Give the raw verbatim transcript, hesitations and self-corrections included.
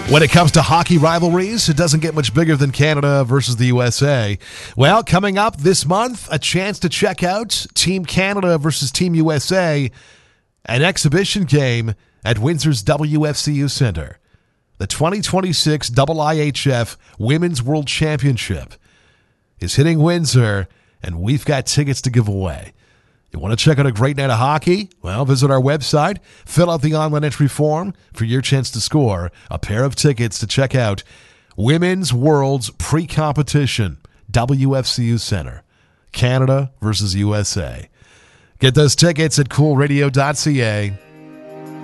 When it comes to hockey rivalries, it doesn't get much bigger than Canada versus the U S A. Well, coming up this month, a chance to check out Team Canada versus Team U S A, an exhibition game at Windsor's W F C U Center. The twenty twenty-six I I H F Women's World Championship is hitting Windsor, and we've got tickets to give away. You want to check out a great night of hockey? Well, visit our website, fill out the online entry form for your chance to score a pair of tickets to check out Women's World's pre-competition, W F C U Center, Canada versus U S A. Get those tickets at cool radio dot c a.